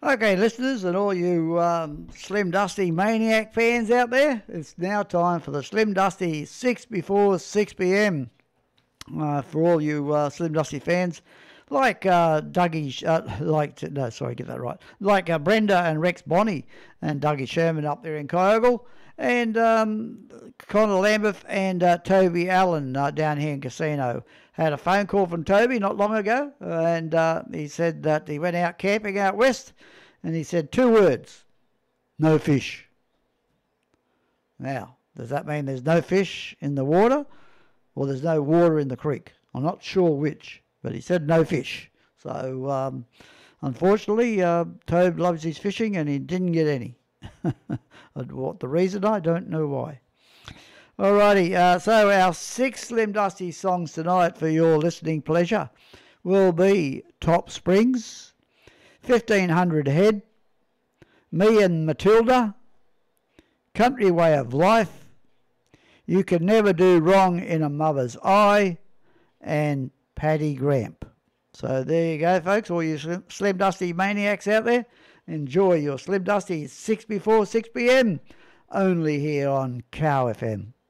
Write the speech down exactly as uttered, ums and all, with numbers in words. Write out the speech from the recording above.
Okay, listeners and all you um, Slim Dusty Maniac fans out there, it's now time for the Slim Dusty six before six p m Uh, for all you uh, Slim Dusty fans, like uh, Dougie, uh, like, no, sorry, get that right, like uh, Brenda and Rex Bonney and Dougie Sherman up there in Kyogle, and um, Connor Lambeth and uh, Toby Allen uh, down here in Casino. Had a phone call from Toby not long ago, and uh, he said that he went out camping out west, and he said two words: no fish. Now, does that mean there's no fish in the water, or there's no water in the creek? I'm not sure which, but he said no fish. So, um, unfortunately, uh, Tobe loves his fishing, and he didn't get any. What the reason? I don't know why. Alrighty, uh, so our six Slim Dusty songs tonight for your listening pleasure will be Top Springs, fifteen hundred Head, Me and Matilda, Country Way of Life, You Can Never Do Wrong in a Mother's Eye, and Paddy Gramp. So there you go, folks, all you Slim, Slim Dusty maniacs out there. Enjoy your Slim Dusty six before six p m, only here on Cow F M.